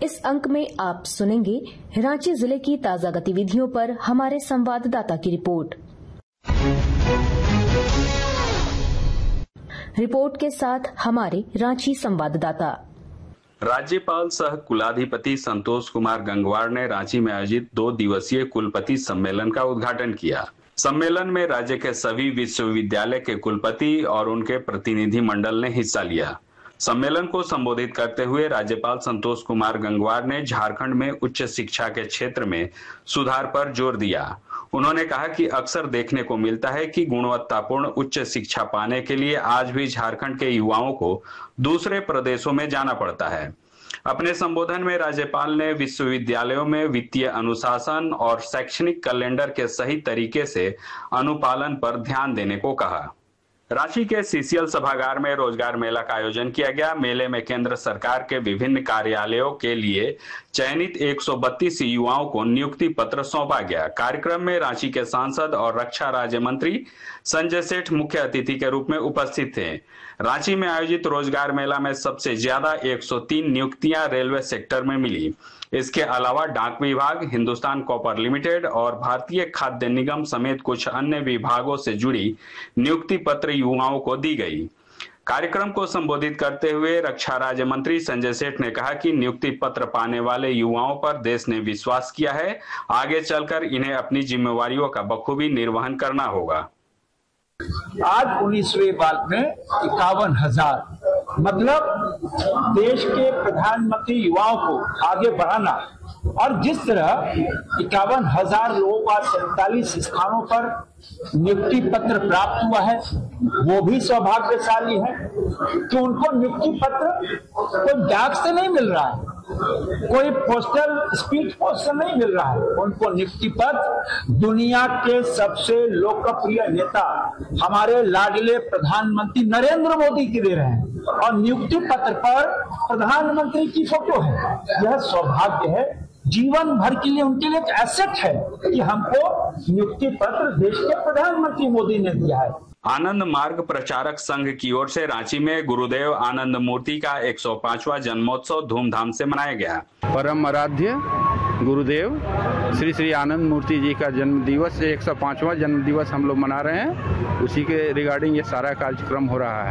इस अंक में आप सुनेंगे रांची जिले की ताजा गतिविधियों पर हमारे संवाददाता की रिपोर्ट। रिपोर्ट के साथ हमारे रांची संवाददाता। राज्यपाल सह कुलाधिपति संतोष कुमार गंगवार ने रांची में आयोजित 2 दिवसीय कुलपति सम्मेलन का उद्घाटन किया। सम्मेलन में राज्य के सभी विश्वविद्यालय के कुलपति और उनके प्रतिनिधि मंडल ने हिस्सा लिया। सम्मेलन को संबोधित करते हुए राज्यपाल संतोष कुमार गंगवार ने झारखंड में उच्च शिक्षा के क्षेत्र में सुधार पर जोर दिया। उन्होंने कहा कि अक्सर देखने को मिलता है कि गुणवत्तापूर्ण उच्च शिक्षा पाने के लिए आज भी झारखंड के युवाओं को दूसरे प्रदेशों में जाना पड़ता है। अपने संबोधन में राज्यपाल ने विश्वविद्यालयों में वित्तीय अनुशासन और शैक्षणिक कैलेंडर के सही तरीके से अनुपालन पर ध्यान देने को कहा। रांची के सीसीएल सभागार में रोजगार मेला का आयोजन किया गया। मेले में केंद्र सरकार के विभिन्न कार्यालयों के लिए चयनित 132 युवाओं को नियुक्ति पत्र सौंपा गया। कार्यक्रम में रांची के सांसद और रक्षा राज्य मंत्री संजय सेठ मुख्य अतिथि के रूप में उपस्थित थे। रांची में आयोजित रोजगार मेला में सबसे ज्यादा 103 नियुक्तियां रेलवे सेक्टर में मिली। इसके अलावा डाक विभाग, हिंदुस्तान कॉपर लिमिटेड और भारतीय खाद्य निगम समेत कुछ अन्य विभागों से जुड़ी नियुक्ति पत्र युवाओं को दी गई। कार्यक्रम को संबोधित करते हुए रक्षा राज्य मंत्री संजय सेठ ने कहा कि नियुक्ति पत्र पाने वाले युवाओं पर देश ने विश्वास किया है। आगे चलकर इन्हें अपनी जिम्मेवारियों का बखूबी निर्वहन करना होगा। आज 19वीं बात में 51,000 मतलब देश के प्रधानमंत्री युवाओं को आगे बढ़ाना, और जिस तरह 51,000 लोगों का 47 स्थानों पर नियुक्ति पत्र प्राप्त हुआ है, वो भी सौभाग्यशाली है कि उनको नियुक्ति पत्र कोई डाक से नहीं मिल रहा है, कोई पोस्टल स्पीड पोस्ट से नहीं मिल रहा है। उनको नियुक्ति पत्र दुनिया के सबसे लोकप्रिय नेता हमारे लाडले प्रधानमंत्री नरेंद्र मोदी की दे रहे हैं, और नियुक्ति पत्र पर प्रधानमंत्री की फोटो है। यह सौभाग्य है, जीवन भर के लिए उनके लिए एक एसेट है कि हमको नियुक्ति पत्र देश के प्रधानमंत्री मोदी ने दिया है। आनंद मार्ग प्रचारक संघ की ओर से रांची में गुरुदेव आनंद मूर्ति का 105वां जन्मोत्सव धूमधाम से मनाया गया। परम आराध्य गुरुदेव श्री श्री आनंद मूर्ति जी का जन्म दिवस 105वां जन्म दिवस हम लोग मना रहे हैं। उसी के रिगार्डिंग ये सारा कार्यक्रम हो रहा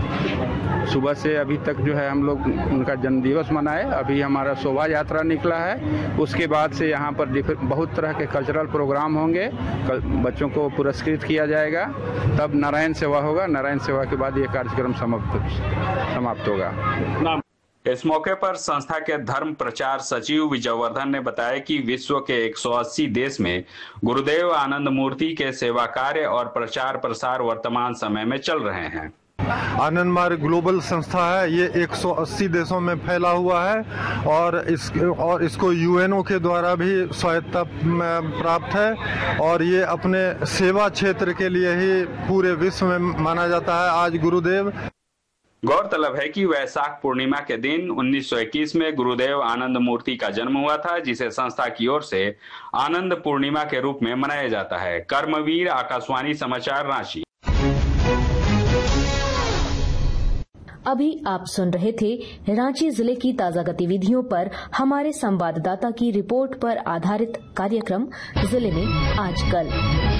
है। सुबह से अभी तक जो है हम लोग उनका जन्म दिवस मनाए। अभी हमारा शोभा यात्रा निकला है। उसके बाद से यहाँ पर बहुत तरह के कल्चरल प्रोग्राम होंगे। बच्चों को पुरस्कृत किया जाएगा, तब नारायण सेवा होगा। नारायण सेवा के बाद ये कार्यक्रम समाप्त होगा। इस मौके पर संस्था के धर्म प्रचार सचिव विजयवर्धन ने बताया कि विश्व के 180 देश में गुरुदेव आनंद मूर्ति के सेवा कार्य और प्रचार प्रसार वर्तमान समय में चल रहे हैं। आनंद मार्ग ग्लोबल संस्था है। ये 180 देशों में फैला हुआ है और इसको यूएनओ के द्वारा भी स्वायत्तता प्राप्त है, और ये अपने सेवा क्षेत्र के लिए ही पूरे विश्व में माना जाता है। आज गुरुदेव गौरतलब है कि वैशाख पूर्णिमा के दिन 1921 में गुरुदेव आनंद मूर्ति का जन्म हुआ था, जिसे संस्था की ओर से आनंद पूर्णिमा के रूप में मनाया जाता है। कर्मवीर, आकाशवाणी समाचार, रांची। अभी आप सुन रहे थे रांची जिले की ताजा गतिविधियों पर हमारे संवाददाता की रिपोर्ट पर आधारित कार्यक्रम जिले में आजकल।